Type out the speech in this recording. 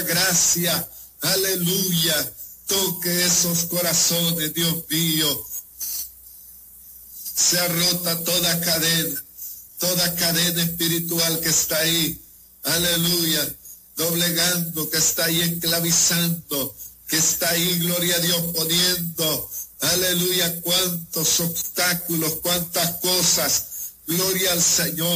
gracia, aleluya, toque esos corazones, Dios mío. Se ha rota toda cadena espiritual que está ahí, aleluya, doblegando, que está ahí esclavizando, que está ahí, gloria a Dios, poniendo, aleluya, cuántos obstáculos, cuántas cosas, gloria al Señor.